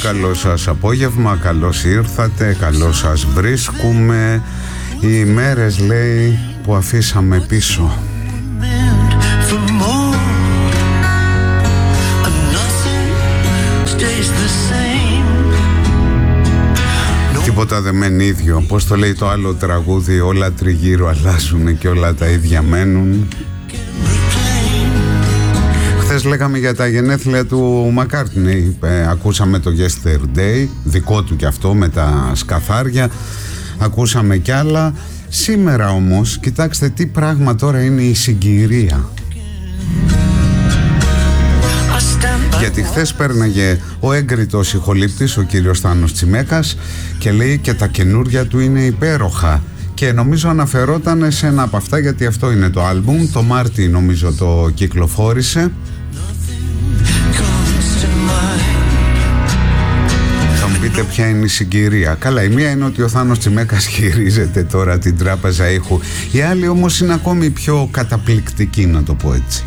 καλό σας απόγευμα, καλώς ήρθατε, καλώς σας βρίσκουμε. Οι μέρες, λέει, που αφήσαμε πίσω. Τίποτα δεν μένει ίδιο. Πώς το λέει το άλλο τραγούδι, όλα τριγύρω αλλάζουν και όλα τα ίδια μένουν. Χθες λέγαμε για τα γενέθλια του Μακάρτνεϊ. Ακούσαμε το Yesterday, δικό του κι αυτό, με τα σκαθάρια. Ακούσαμε κι άλλα. Σήμερα όμως, κοιτάξτε τι πράγμα τώρα είναι η συγκυρία. Γιατί χθες πέρναγε ο έγκριτος ηχολήπτης, ο κύριος Θάνος Τσιμέκας, και λέει και τα καινούρια του είναι υπέροχα. Και νομίζω αναφερόταν σε ένα από αυτά, γιατί αυτό είναι το άλμπουμ. Το Μάρτι νομίζω το κυκλοφόρησε. Θα μου πείτε ποια είναι η συγκυρία. Καλά, η μία είναι ότι ο Θάνος Τσιμέκας χειρίζεται τώρα την τράπεζα ήχου. Η άλλη όμως είναι ακόμη πιο καταπληκτική, να το πω έτσι.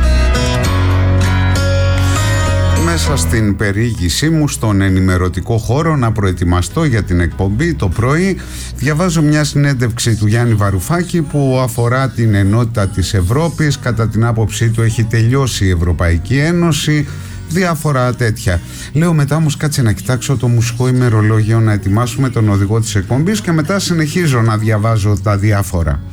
Μέσα στην περιήγησή μου στον ενημερωτικό χώρο, να προετοιμαστώ για την εκπομπή το πρωί, διαβάζω μια συνέντευξη του Γιάννη Βαρουφάκη που αφορά την ενότητα της Ευρώπης. Κατά την άποψή του έχει τελειώσει η Ευρωπαϊκή Ένωση, διάφορα τέτοια. Λέω μετά όμως κάτσε να κοιτάξω το μουσικό ημερολόγιο, να ετοιμάσουμε τον οδηγό της εκπομπής, και μετά συνεχίζω να διαβάζω τα διάφορα.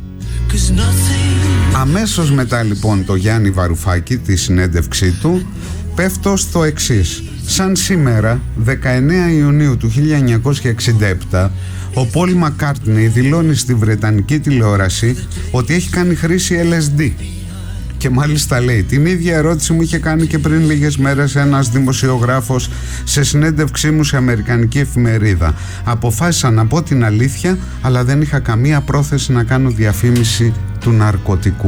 Αμέσως μετά λοιπόν το Γιάννη Βαρουφάκη, τη συνέντευξή του, πέφτω στο εξής. Σαν σήμερα, 19 Ιουνίου του 1967, ο Πολ Μακάρτνεϊ δηλώνει στη βρετανική τηλεόραση ότι έχει κάνει χρήση LSD. Και μάλιστα λέει, την ίδια ερώτηση μου είχε κάνει και πριν λίγες μέρες ένας δημοσιογράφος σε συνέντευξή μου σε αμερικανική εφημερίδα. Αποφάσισα να πω την αλήθεια, αλλά δεν είχα καμία πρόθεση να κάνω διαφήμιση του ναρκωτικού.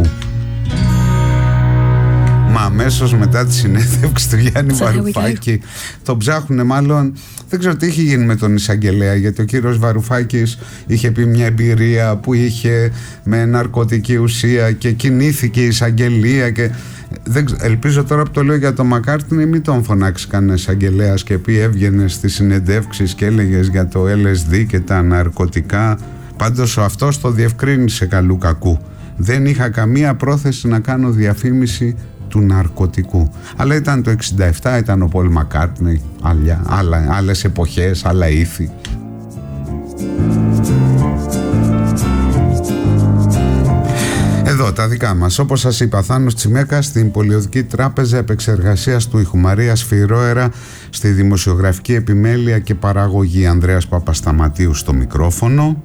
Μα αμέσως μετά τη συνέντευξη του Γιάννη Βαρουφάκη τον ψάχουνε, μάλλον δεν ξέρω τι είχε γίνει με τον εισαγγελέα, γιατί ο κύριος Βαρουφάκης είχε πει μια εμπειρία που είχε με ναρκωτική ουσία και κινήθηκε η εισαγγελία και ελπίζω τώρα που το λέω για τον Μακάρτνεϊ μην τον φωνάξει κανένας εισαγγελέας και πει έβγαινε στις συνεντεύξεις και έλεγες για το LSD και τα ναρκωτικά. Πάντως αυτός το διευκρίνησε καλού κακού. Δεν είχα καμία πρόθεση να κάνω διαφήμιση του ναρκωτικού. Αλλά ήταν το 67, ήταν ο Πολ Μακάρτνεϊ, άλλες εποχές, άλλα ήθη. Εδώ τα δικά μας. Όπως σας είπα, Θάνος Τσιμέκας στην Πολιοδική Τράπεζα Επεξεργασίας του ήχου, Μαρία Σφυρόερα στη δημοσιογραφική επιμέλεια και παραγωγή, Ανδρέας Παπασταματίου στο μικρόφωνο.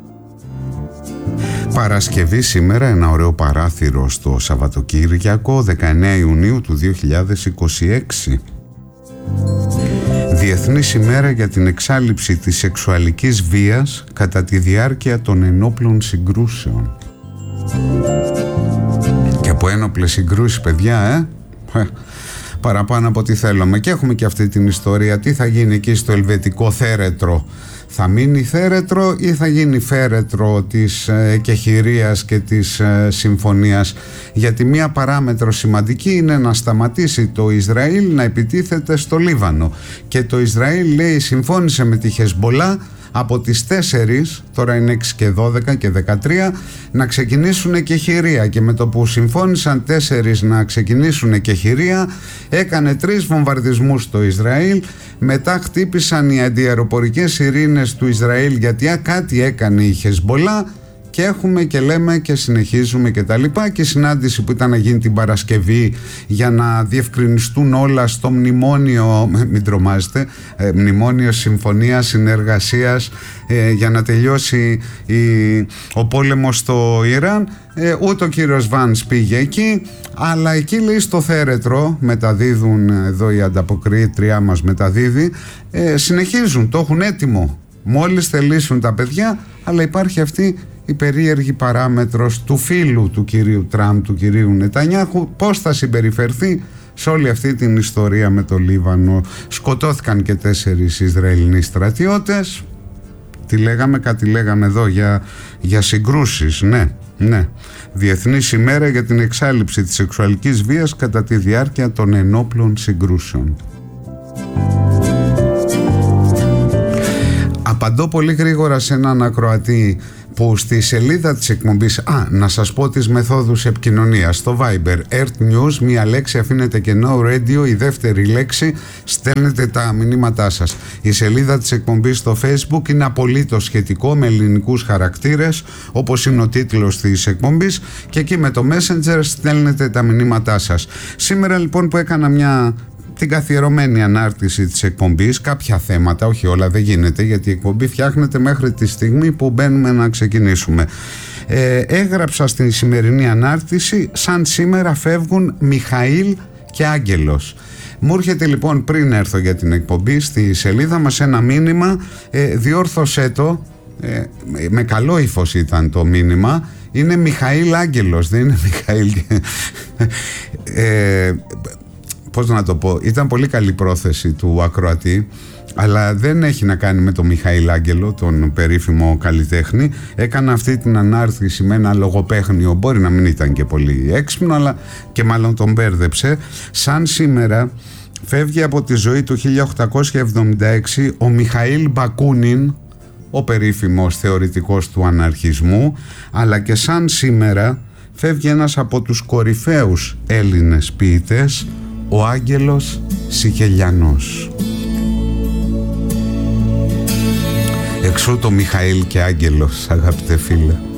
Παρασκευή σήμερα, ένα ωραίο παράθυρο στο Σαββατοκύριακο, 19 Ιουνίου του 2026. Διεθνής ημέρα για την εξάλειψη της σεξουαλικής βίας κατά τη διάρκεια των ενόπλων συγκρούσεων. Και από ένοπλες συγκρούσεις, παιδιά, παραπάνω από ό,τι θέλουμε. Και έχουμε και αυτή την ιστορία. Τι θα γίνει εκεί στο ελβετικό θέρετρο? Θα μείνει θέρετρο ή θα γίνει φέρετρο της εκεχηρίας και της συμφωνίας? Γιατί μία παράμετρο σημαντική είναι να σταματήσει το Ισραήλ να επιτίθεται στο Λίβανο. Και το Ισραήλ, λέει, συμφώνησε με τη Χεσμπολά από τις 4, τώρα είναι 6 και 12 και 13, να ξεκινήσουν εκεχηρία. Και με το που συμφώνησαν 4 να ξεκινήσουν εκεχηρία, έκανε 3 βομβαρδισμούς στο Ισραήλ. Μετά χτύπησαν οι αντιαεροπορικές σιρήνες του Ισραήλ, γιατί κάτι έκανε η Χεσμπολά. Και έχουμε και λέμε και συνεχίζουμε και τα λοιπά. Και η συνάντηση που ήταν να γίνει την Παρασκευή για να διευκρινιστούν όλα στο μνημόνιο, μην τρομάζετε, μνημόνιο συμφωνίας συνεργασίας για να τελειώσει ο πόλεμος στο Ιράν. Ούτε ο κύριος Βάνς πήγε εκεί, αλλά εκεί, λέει, στο θέρετρο μεταδίδουν, εδώ η ανταποκρίτριά μας μεταδίδει, συνεχίζουν, το έχουν έτοιμο μόλις θελήσουν τα παιδιά. Αλλά υπάρχει αυτή η περίεργη παράμετρος του φίλου του κυρίου Τραμπ, του κυρίου Νετανιάχου, πώς θα συμπεριφερθεί σε όλη αυτή την ιστορία με το Λίβανο. Σκοτώθηκαν και 4 Ισραηλινοί στρατιώτες. Κάτι λέγαμε εδώ για συγκρούσεις. Ναι. Διεθνής ημέρα για την εξάλειψη της σεξουαλικής βίας κατά τη διάρκεια των ενόπλων συγκρούσεων. Απαντώ πολύ γρήγορα σε έναν ακροατή που στη σελίδα της εκπομπής, να σας πω τις μεθόδους επικοινωνίας. Στο Viber, Earth News, μία λέξη αφήνετε κενό, Radio, η δεύτερη λέξη, στέλνετε τα μηνύματά σας. Η σελίδα της εκπομπής στο Facebook είναι απολύτως σχετικό με ελληνικούς χαρακτήρες, όπως είναι ο τίτλος της εκπομπής, και εκεί με το Messenger στέλνετε τα μηνύματά σας. Σήμερα λοιπόν που έκανα την καθιερωμένη ανάρτηση της εκπομπής, κάποια θέματα, όχι όλα, δεν γίνεται, γιατί η εκπομπή φτιάχνεται μέχρι τη στιγμή που μπαίνουμε να ξεκινήσουμε. Έγραψα στην σημερινή ανάρτηση, σαν σήμερα φεύγουν Μιχαήλ και Άγγελος. Μου έρχεται λοιπόν, πριν έρθω για την εκπομπή, στη σελίδα μας ένα μήνυμα, διόρθωσέ το, με καλό ύφος ήταν το μήνυμα, είναι Μιχαήλ Άγγελος, δεν είναι Μιχαήλ. Πώς να το πω, ήταν πολύ καλή πρόθεση του ακροατή, αλλά δεν έχει να κάνει με τον Μιχαήλ Άγγελο, τον περίφημο καλλιτέχνη. Έκανα αυτή την ανάρτηση με ένα λογοπαίχνιο, μπορεί να μην ήταν και πολύ έξυπνο, αλλά και μάλλον τον μπέρδεψε. Σαν σήμερα φεύγει από τη ζωή του 1876 ο Μιχαήλ Μπακούνιν, ο περίφημος θεωρητικός του αναρχισμού, αλλά και σαν σήμερα φεύγει ένας από τους κορυφαίους Έλληνες ποιητές, ο Άγγελος Σικελιανός. Εξού το Μιχαήλ και Άγγελος, αγαπητέ φίλε.